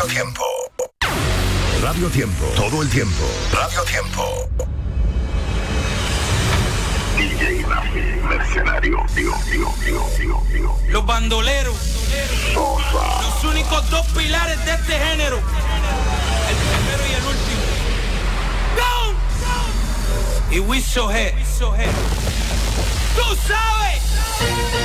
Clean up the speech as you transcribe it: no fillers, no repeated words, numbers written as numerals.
Tiempo. Radio Tiempo. Todo el tiempo. Radio Tiempo. DJ Mercenario. Los bandoleros. Sosa. Los únicos dos pilares de este género. El primero y el último. ¡Go! Y Wiso G. ¡Tú sabes!